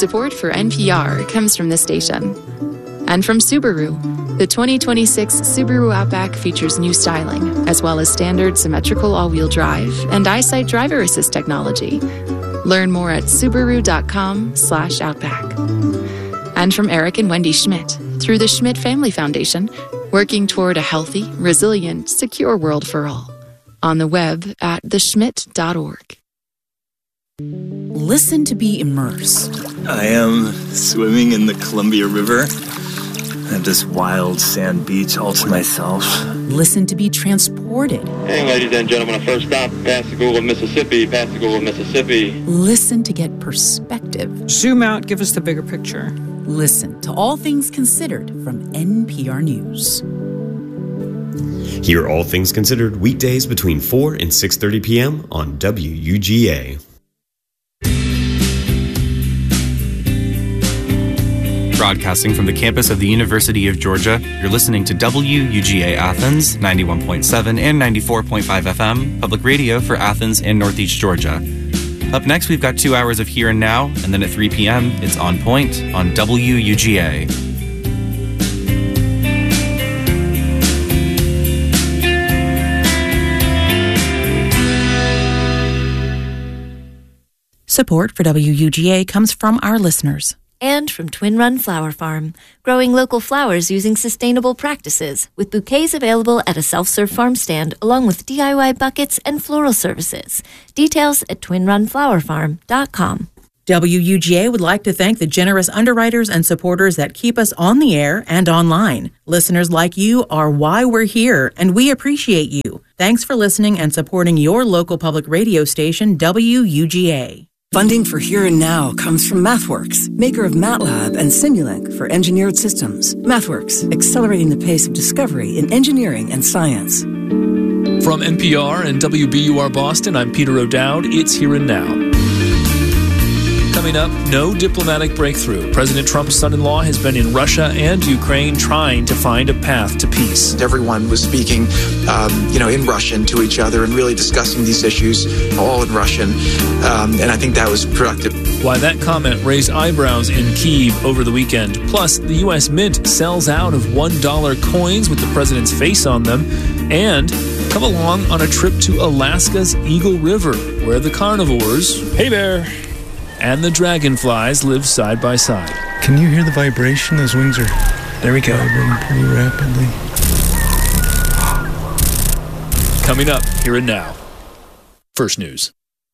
Support for NPR comes from this station. And from Subaru, the 2026 Subaru Outback features new styling, as well as standard symmetrical all-wheel drive and EyeSight driver assist technology. Learn more at Subaru.com/Outback. And from Eric and Wendy Schmidt, through the Schmidt Family Foundation, working toward a healthy, resilient, secure world for all. On the web at theschmidt.org. Listen to be immersed. I am swimming in the Columbia River. I have this wild sand beach all to myself. Listen to be transported. Hey, ladies and gentlemen, our first stop, Pascagoula, Mississippi. Pascagoula, Mississippi. Listen to get perspective. Zoom out, give us the bigger picture. Listen to All Things Considered from NPR News. Hear All Things Considered weekdays between 4 and 6:30 p.m. on WUGA. Broadcasting from the campus of the University of Georgia, you're listening to WUGA Athens, 91.7 and 94.5 FM, public radio for Athens and Northeast Georgia. Up next, we've got 2 hours of Here and Now, and then at 3 p.m., it's On Point on WUGA. Support for WUGA comes from our listeners. And from Twin Run Flower Farm, growing local flowers using sustainable practices, with bouquets available at a self-serve farm stand, along with DIY buckets and floral services. Details at twinrunflowerfarm.com. WUGA would like to thank the generous underwriters and supporters that keep us on the air and online. Listeners like you are why we're here, and we appreciate you. Thanks for listening and supporting your local public radio station, WUGA. Funding for Here and Now comes from MathWorks, maker of MATLAB and Simulink for engineered systems. MathWorks, accelerating the pace of discovery in engineering and science. From NPR and WBUR Boston, I'm Peter O'Dowd. It's Here and Now. Coming up, no diplomatic breakthrough. President Trump's son-in-law has been in Russia and Ukraine trying to find a path to peace. Everyone was speaking, in Russian to each other and really discussing these issues all in Russian, and I think that was productive. Why that comment raised eyebrows in Kyiv over the weekend. Plus, the U.S. Mint sells out of $1 coins with the president's face on them. And come along on a trip to Alaska's Eagle River, where the carnivores, hey there, and the dragonflies live side by side. Can you hear the vibration? Those wings are there we go, vibrating pretty rapidly. Coming up, Here and Now. First News.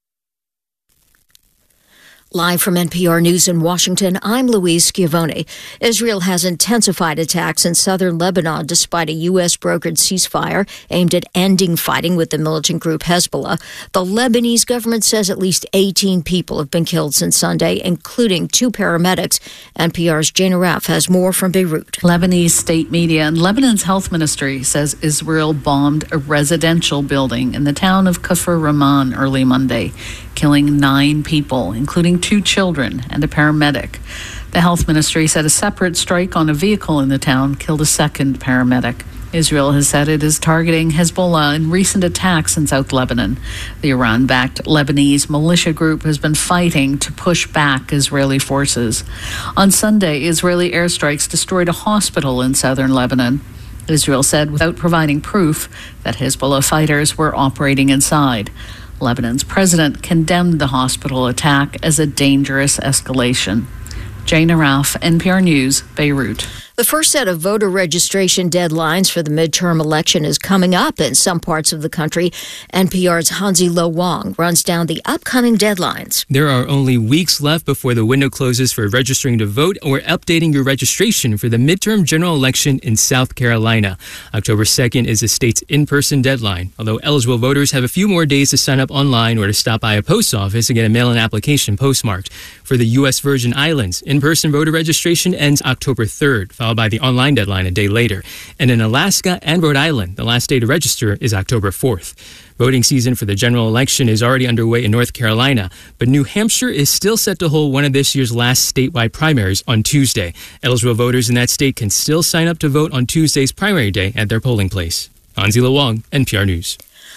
Live from NPR News in Washington, I'm Louise Schiavone. Israel has intensified attacks in southern Lebanon despite a U.S.-brokered ceasefire aimed at ending fighting with the militant group Hezbollah. The Lebanese government says at least 18 people have been killed since Sunday, including 2 paramedics. NPR's Jana Raff has more from Beirut. Lebanese state media and Lebanon's health ministry says Israel bombed a residential building in the town of Kafr Rahman early Monday, killing 9 people, including 2 children and a paramedic. The health ministry said a separate strike on a vehicle in the town killed a second paramedic. Israel has said it is targeting Hezbollah in recent attacks in South Lebanon. The Iran-backed Lebanese militia group has been fighting to push back Israeli forces. On Sunday, Israeli airstrikes destroyed a hospital in southern Lebanon. Israel said without providing proof that Hezbollah fighters were operating inside. Lebanon's president condemned the hospital attack as a dangerous escalation. Jana Raff, NPR News, Beirut. The first set of voter registration deadlines for the midterm election is coming up in some parts of the country. NPR's Hansi Lo Wang runs down the upcoming deadlines. There are only weeks left before the window closes for registering to vote or updating your registration for the midterm general election in South Carolina. October 2nd is the state's in-person deadline, although eligible voters have a few more days to sign up online or to stop by a post office and get a mail-in application postmarked. For the U.S. Virgin Islands, in-person voter registration ends October 3rd, followed by the online deadline a day later. And in Alaska and Rhode Island, the last day to register is October 4th. Voting season for the general election is already underway in North Carolina, but New Hampshire is still set to hold one of this year's last statewide primaries on Tuesday. Eligible voters in that state can still sign up to vote on Tuesday's primary day at their polling place. Hansi Lo Wang, NPR News.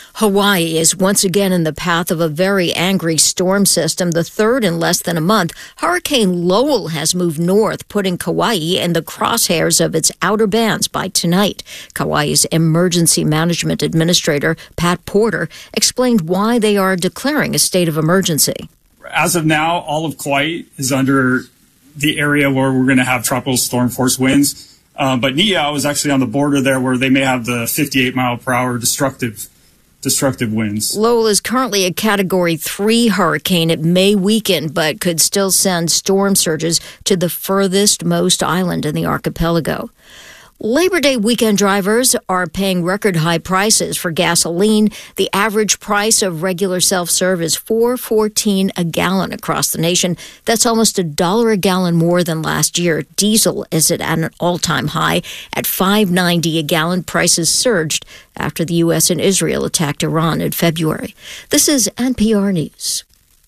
Hawaii is once again in the path of a very angry storm system, the third in less than a month. Hurricane Lowell has moved north, putting Kauai in the crosshairs of its outer bands by tonight. Kauai's Emergency Management Administrator, Pat Porter, explained why they are declaring a state of emergency. As of now, all of Kauai is under the area where we're going to have tropical storm force winds. But Niihau is actually on the border there where they may have the 58 mile per hour destructive winds. Lowell is currently a Category 3 hurricane. It may weaken, but could still send storm surges to the furthest most island in the archipelago. Labor Day weekend drivers are paying record high prices for gasoline. The average price of regular self-serve is $4.14 a gallon across the nation. That's almost $1 a gallon more than last year. Diesel is at an all-time high at $5.90 a gallon. Prices surged after the U.S. and Israel attacked Iran in February. This is NPR News.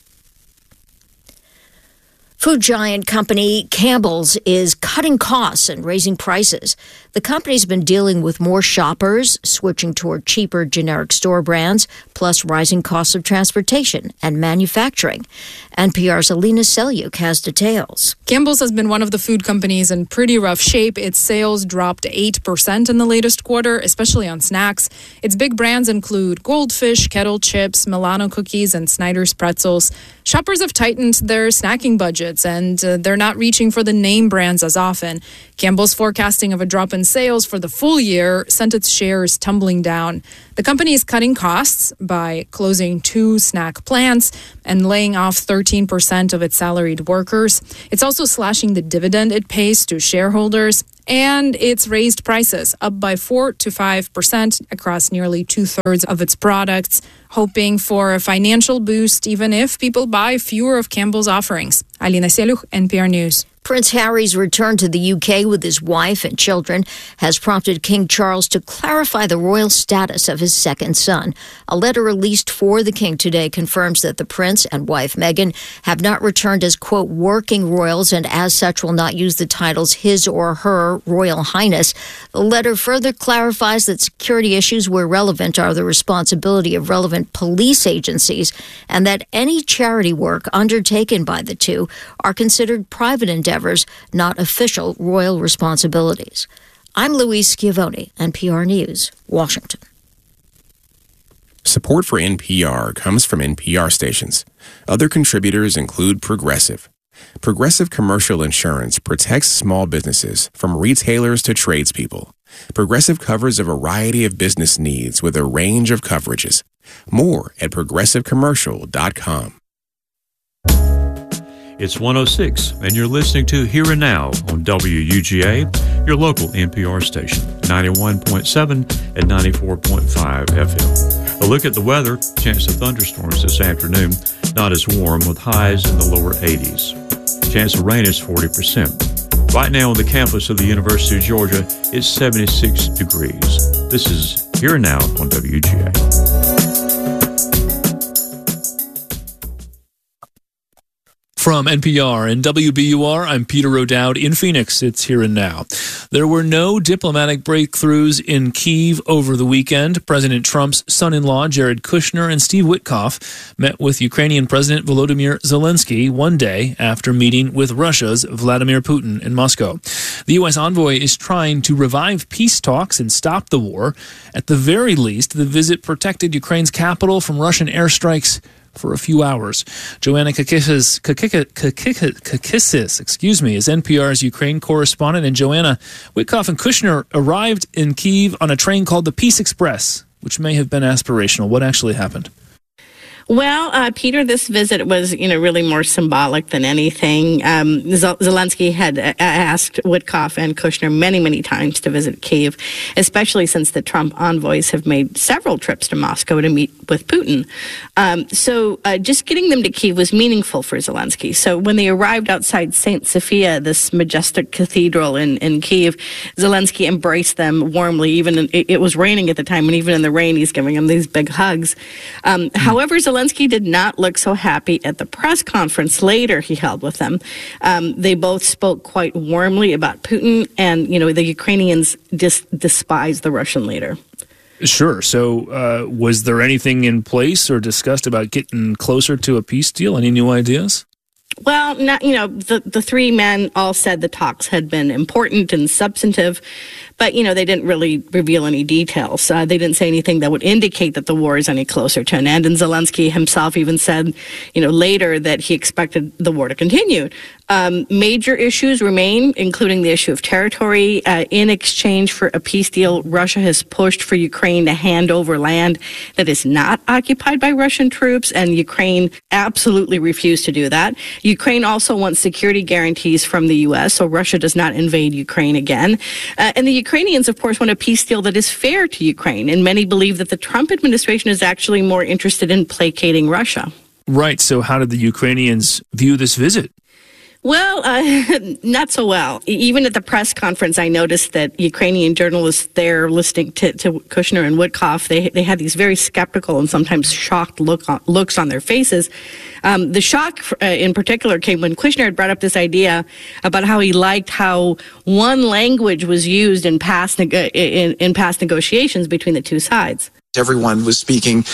Food giant company Campbell's is cutting costs and raising prices. The company's been dealing with more shoppers switching toward cheaper generic store brands, plus rising costs of transportation and manufacturing. NPR's Alina Selyuk has details. Campbell's has been one of the food companies in pretty rough shape. Its sales dropped 8% in the latest quarter, especially on snacks. Its big brands include Goldfish, Kettle Chips, Milano Cookies, and Snyder's Pretzels. Shoppers have tightened their snacking budgets, and they're not reaching for the name brands as often. Campbell's forecasting of a drop in sales for the full year sent its shares tumbling down. The company is cutting costs by closing 2 snack plants and laying off 13% of its salaried workers. It's also slashing the dividend it pays to shareholders, and it's raised prices up by 4 to 5% across nearly 2/3 of its products, hoping for a financial boost even if people buy fewer of Campbell's offerings. Alina Selyuk, NPR News. Prince Harry's return to the UK with his wife and children has prompted King Charles to clarify the royal status of his second son. A letter released for the king today confirms that the prince and wife Meghan have not returned as, quote, working royals and as such will not use the titles his or her Royal Highness. The letter further clarifies that security issues where relevant are the responsibility of relevant police agencies and that any charity work undertaken by the two are considered private endeavors, not official royal responsibilities. I'm Louise Schiavone, NPR News, Washington. Support for NPR comes from NPR stations. Other contributors include Progressive. Progressive Commercial Insurance protects small businesses from retailers to tradespeople. Progressive covers a variety of business needs with a range of coverages. More at progressivecommercial.com. It's 106, and you're listening to Here and Now on WUGA, your local NPR station, 91.7 and 94.5 FM. A look at the weather, chance of thunderstorms this afternoon, not as warm with highs in the lower 80s. Chance of rain is 40%. Right now on the campus of the University of Georgia, it's 76 degrees. This is Here and Now on WUGA. From NPR and WBUR, I'm Peter O'Dowd in Phoenix. It's Here and Now. There were no diplomatic breakthroughs in Kyiv over the weekend. President Trump's son-in-law, Jared Kushner, and Steve Witkoff met with Ukrainian President Volodymyr Zelensky one day after meeting with Russia's Vladimir Putin in Moscow. The U.S. envoy is trying to revive peace talks and stop the war. At the very least, the visit protected Ukraine's capital from Russian airstrikes for a few hours. Joanna Kakissis, is NPR's Ukraine correspondent. And Joanna, Witkoff and Kushner arrived in Kyiv on a train called the Peace Express, which may have been aspirational. What actually happened? Well, Peter, this visit was, really more symbolic than anything. Zelensky had asked Witkoff and Kushner many, many times to visit Kyiv, especially since the Trump envoys have made several trips to Moscow to meet with Putin. So just getting them to Kyiv was meaningful for Zelensky. So when they arrived outside St. Sophia, this majestic cathedral in Kyiv, Zelensky embraced them warmly. Even it was raining at the time, and even in the rain, he's giving them these big hugs. However, Zelensky did not look so happy at the press conference later he held with them. They both spoke quite warmly about Putin, and, the Ukrainians despise the Russian leader. Sure. So was there anything in place or discussed about getting closer to a peace deal? Any new ideas? Well, the three men all said the talks had been important and substantive, but, they didn't really reveal any details. They didn't say anything that would indicate that the war is any closer to an end. And Zelensky himself even said, later that he expected the war to continue. Major issues remain, including the issue of territory. In exchange for a peace deal, Russia has pushed for Ukraine to hand over land that is not occupied by Russian troops, and Ukraine absolutely refused to do that. Ukraine also wants security guarantees from the U.S., so Russia does not invade Ukraine again. And the Ukrainians, of course, want a peace deal that is fair to Ukraine, and many believe that the Trump administration is actually more interested in placating Russia. Right. So how did the Ukrainians view this visit? Well, not so well. Even at the press conference, I noticed that Ukrainian journalists there listening to Kushner and Witkoff, they had these very skeptical and sometimes shocked looks on their faces. The shock in particular came when Kushner had brought up this idea about how he liked how one language was used in past negotiations between the two sides. Everyone was speaking,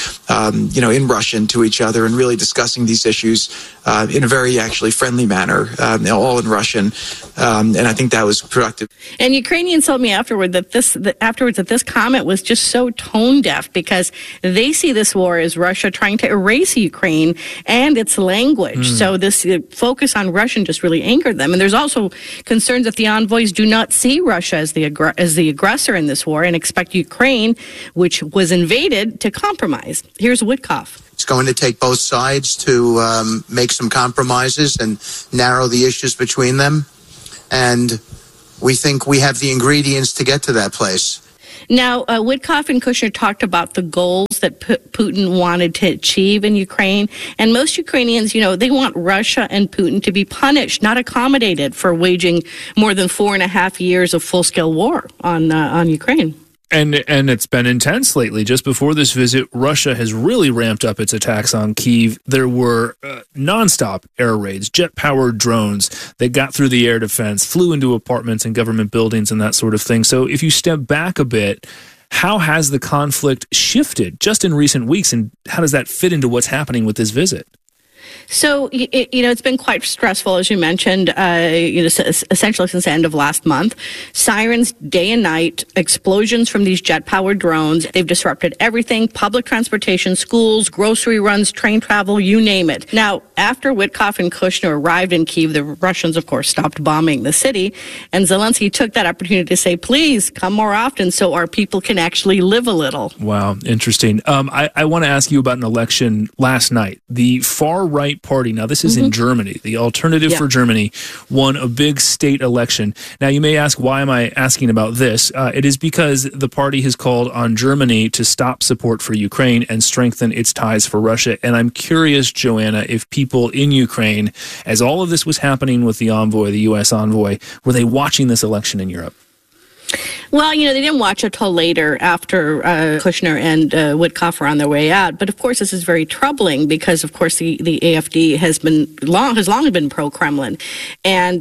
in Russian to each other and really discussing these issues in a very actually friendly manner, all in Russian, and I think that was productive. And Ukrainians told me afterwards that this comment was just so tone deaf because they see this war as Russia trying to erase Ukraine and its language. So this focus on Russian just really angered them. And there's also concerns that the envoys do not see Russia as the aggressor in this war and expect Ukraine, which was invaded, to compromise. Here's Witkoff. It's going to take both sides to make some compromises and narrow the issues between them. And we think we have the ingredients to get to that place. Now, Witkoff and Kushner talked about the goals that Putin wanted to achieve in Ukraine. And most Ukrainians, they want Russia and Putin to be punished, not accommodated for waging more than 4.5 years of full-scale war on Ukraine. And it's been intense lately. Just before this visit, Russia has really ramped up its attacks on Kyiv. There were nonstop air raids, jet-powered drones that got through the air defense, flew into apartments and government buildings and that sort of thing. So if you step back a bit, how has the conflict shifted just in recent weeks, and how does that fit into what's happening with this visit? So, it's been quite stressful, as you mentioned, essentially since the end of last month. Sirens day and night, explosions from these jet-powered drones. They've disrupted everything, public transportation, schools, grocery runs, train travel, you name it. Now, after Witkoff and Kushner arrived in Kyiv, the Russians, of course, stopped bombing the city. And Zelensky took that opportunity to say, please come more often so our people can actually live a little. Wow, interesting. I want to ask you about an election last night. The far-right party, now this is in Germany, the Alternative for Germany, won a big state election. Now you may ask, why am I asking about this? It is because the party has called on Germany to stop support for Ukraine and strengthen its ties for Russia. And I'm curious, Joanna, if people in Ukraine, as all of this was happening with the envoy, the U.S. envoy, were they watching this election in Europe? Well, they didn't watch it till later after Kushner and Witkoff were on their way out. But of course, this is very troubling because, of course, the AfD has long been pro-Kremlin, and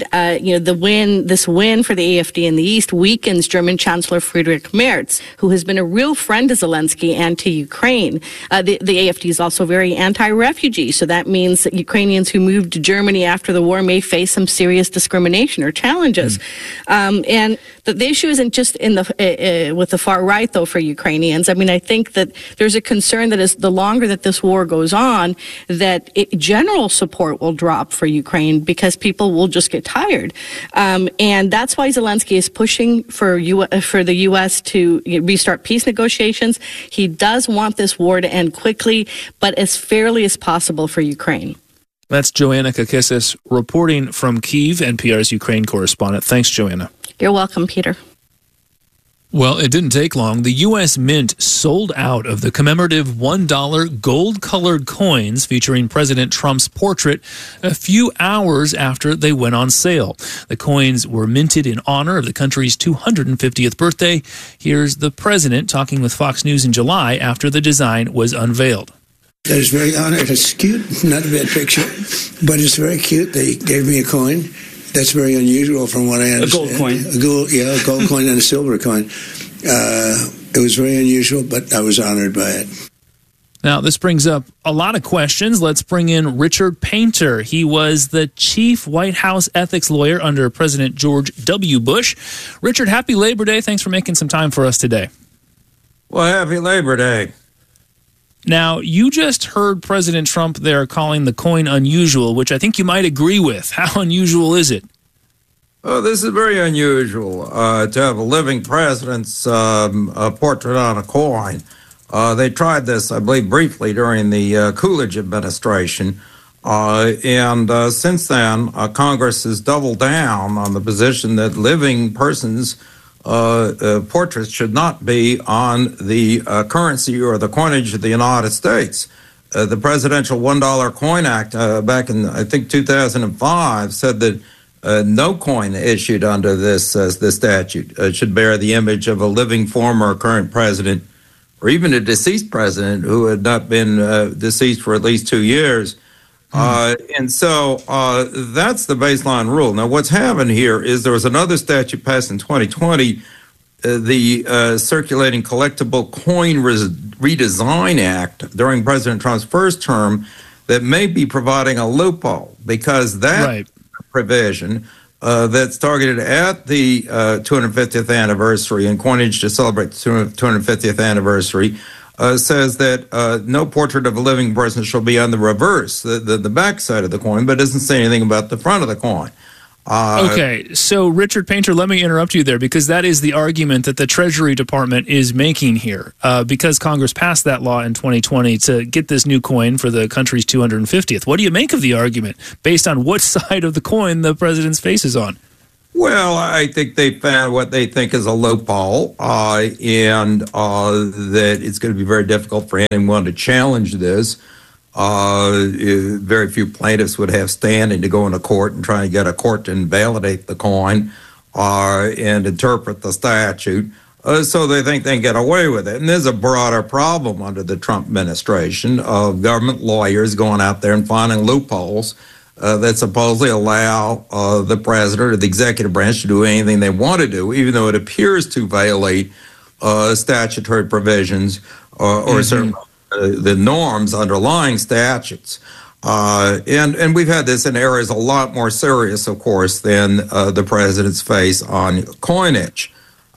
this win for the AfD in the East weakens German Chancellor Friedrich Merz, who has been a real friend to Zelensky and to Ukraine. The AfD is also very anti-refugee, so that means that Ukrainians who moved to Germany after the war may face some serious discrimination or challenges. And the issue isn't just with the far right, though, for Ukrainians. I mean, I think that there's a concern that as the longer that this war goes on, that general support will drop for Ukraine because people will just get tired. And that's why Zelensky is pushing for the U.S. to restart peace negotiations. He does want this war to end quickly, but as fairly as possible for Ukraine. That's Joanna Kakissis reporting from Kyiv, NPR's Ukraine correspondent. Thanks, Joanna. You're welcome, Peter. Well, it didn't take long. The U.S. Mint sold out of the commemorative $1 gold-colored coins featuring President Trump's portrait a few hours after they went on sale. The coins were minted in honor of the country's 250th birthday. Here's the president talking with Fox News in July after the design was unveiled. I was very honored. It's cute, not a bad picture, but it's very cute. They gave me a coin. That's very unusual from what I understand. A gold coin. A gold coin and a silver coin. It was very unusual, but I was honored by it. Now, this brings up a lot of questions. Let's bring in Richard Painter. He was the chief White House ethics lawyer under President George W. Bush. Richard, happy Labor Day. Thanks for making some time for us today. Well, happy Labor Day. Now, you just heard President Trump there calling the coin unusual, which I think you might agree with. How unusual is it? Oh, this is very unusual to have a living president's portrait on a coin. They tried this, I believe, briefly during the Coolidge administration. And since then, Congress has doubled down on the position that living persons' portraits should not be on the currency or the coinage of the United States. The Presidential $1 Coin Act back in, I think, 2005 said that no coin issued under this statute should bear the image of a living former or current president, or even a deceased president who had not been deceased for at least 2 years. And so that's the baseline rule. Now, what's happened here is there was another statute passed in 2020, the Circulating Collectible Coin Redesign Act during President Trump's first term, that may be providing a loophole, because that provision that's targeted at the 250th anniversary and coinage to celebrate the 250th anniversary says that no portrait of a living person shall be on the reverse, the back side of the coin, but doesn't say anything about the front of the coin. Okay, so Richard Painter, let me interrupt you there, because that is the argument that the Treasury Department is making here, because Congress passed that law in 2020 to get this new coin for the country's 250th. What do you make of the argument, based on what side of the coin the president's face is on? Well, I think they found what they think is a loophole, and that it's going to be very difficult for anyone to challenge this. Very few plaintiffs would have standing to go into court and try to get a court to invalidate the coin and interpret the statute. So they think they can get away with it. And there's a broader problem under the Trump administration of government lawyers going out there and finding loopholes that supposedly allow the president or the executive branch to do anything they want to do, even though it appears to violate statutory provisions or certain the norms underlying statutes. And we've had this in areas a lot more serious, of course, than the president's face on coinage.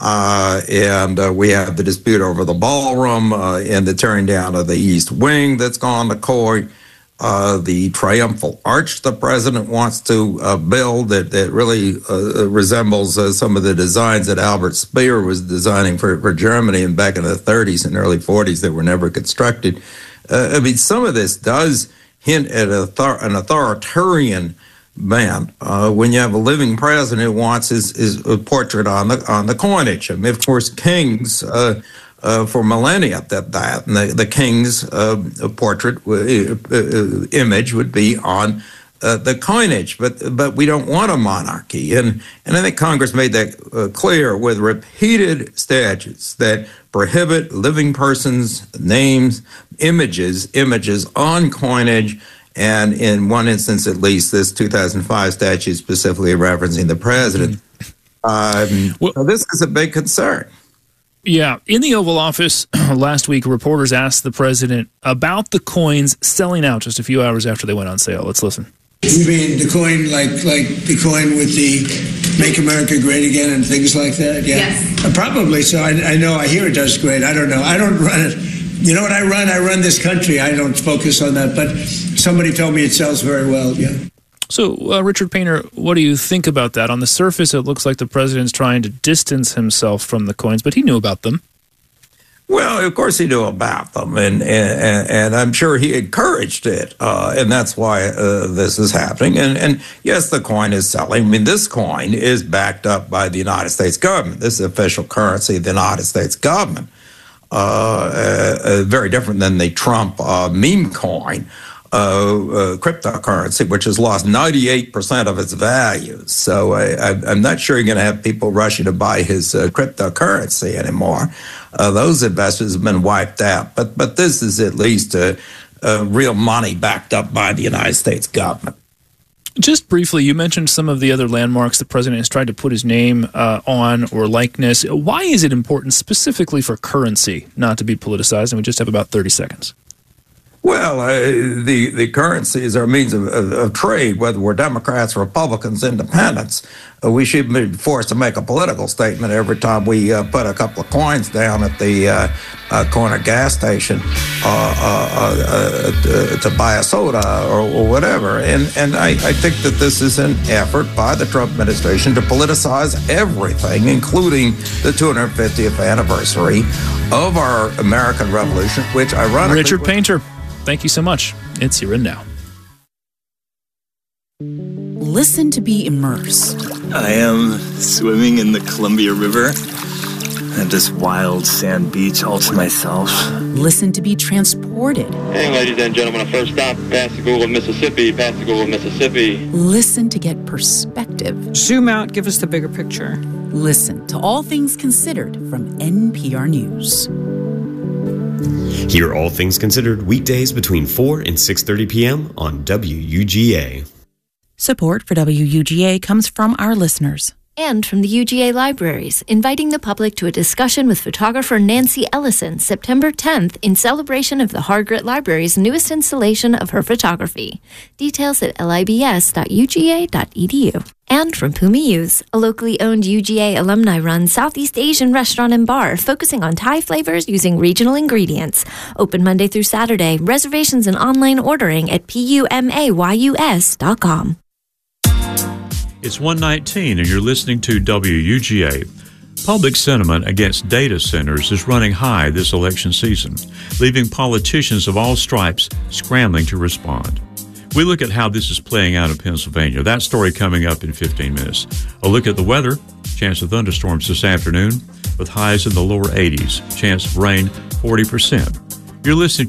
And we have the dispute over the ballroom and the tearing down of the East Wing that's gone to court. The triumphal arch the president wants to build that really resembles some of the designs that Albert Speer was designing for Germany and back in the 30s and early 40s that were never constructed. I mean, some of this does hint at an authoritarian man when you have a living president who wants his portrait on the coinage. I mean, of course, kings for millennia that and the king's portrait image would be on the coinage, but we don't want a monarchy, and I think Congress made that clear with repeated statutes that prohibit living persons' names, images on coinage, and in one instance at least, this 2005 statute specifically referencing the president. So this is a big concern. Yeah. In the Oval Office last week, reporters asked the president about the coins selling out just a few hours after they went on sale. Let's listen. You mean the coin like the coin with the Make America Great Again and things like that? Yeah. Yes. Probably so. I know. I hear it does great. I don't know. I don't run it. You know what I run? I run this country. I don't focus on that. But somebody told me it sells very well. Yeah. So, Richard Painter, what do you think about that? On the surface, it looks like the president's trying to distance himself from the coins, but he knew about them. Well, of course he knew about them, and I'm sure he encouraged it, and that's why this is happening. And yes, the coin is selling. I mean, this coin is backed up by the United States government. This is official currency of the United States government. Very different than the Trump meme coin. Cryptocurrency, which has lost 98% of its value. So I'm not sure you're going to have people rushing to buy his cryptocurrency anymore. Those investors have been wiped out. But this is at least real money backed up by the United States government. Just briefly, you mentioned some of the other landmarks the president has tried to put his name on or likeness. Why is it important specifically for currency not to be politicized? And we just have about 30 seconds. Well, the currencies are a means of trade, whether we're Democrats, Republicans, Independents. We shouldn't be forced to make a political statement every time we put a couple of coins down at the corner gas station to buy a soda or whatever. And I think that this is an effort by the Trump administration to politicize everything, including the 250th anniversary of our American Revolution, which ironically... Richard Painter, thank you so much. It's Here and Now. Listen to be immersed. I am swimming in the Columbia River at this wild sand beach all to myself. Listen to be transported. Hey, ladies and gentlemen, our first stop, Pascagoula, Mississippi. Pascagoula, Mississippi. Listen to get perspective. Zoom out, give us the bigger picture. Listen to All Things Considered from NPR News. Hear All Things Considered weekdays between 4 and 6:30 p.m. on WUGA. Support for WUGA comes from our listeners. And from the UGA Libraries, inviting the public to a discussion with photographer Nancy Ellison September 10th in celebration of the Hargrit Library's newest installation of her photography. Details at libs.uga.edu. And from Pumiu's, a locally owned UGA alumni-run Southeast Asian restaurant and bar focusing on Thai flavors using regional ingredients. Open Monday through Saturday. Reservations and online ordering at pumayus.com. It's 1:19 and you're listening to WUGA. Public sentiment against data centers is running high this election season, leaving politicians of all stripes scrambling to respond. We look at how this is playing out in Pennsylvania. That story coming up in 15 minutes. A look at the weather. Chance of thunderstorms this afternoon with highs in the lower 80s. Chance of rain 40%. You're listening